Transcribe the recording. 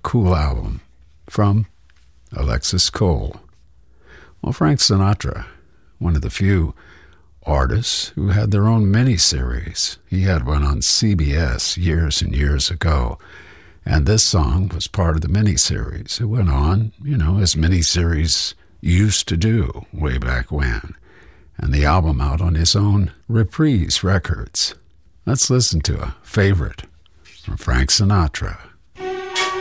cool album from Alexis Cole. Well, Frank Sinatra, one of the few artists who had their own miniseries. He had one on CBS years and years ago, and this song was part of the miniseries. It went on, as miniseries used to do way back when, and the album out on his own Reprise Records. Let's listen to a favorite from Frank Sinatra.